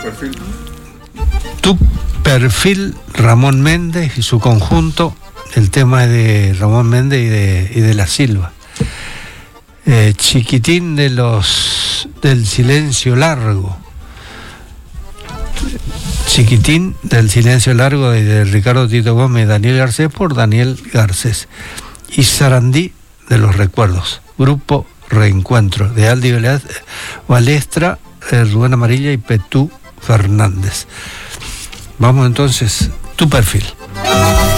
perfil. Tu perfil, Ramón Méndez y su conjunto. El tema es de Ramón Méndez y de La Silva. Chiquitín del Silencio Largo. Chiquitín del Silencio Largo de Ricardo Tito Gómez y Daniel Garcés por Daniel Garcés. Y Sarandí de los Recuerdos. Grupo Reencuentro de Aldi Balestra, Rubén Amarilla y Petú Fernández. Vamos entonces, Tu perfil.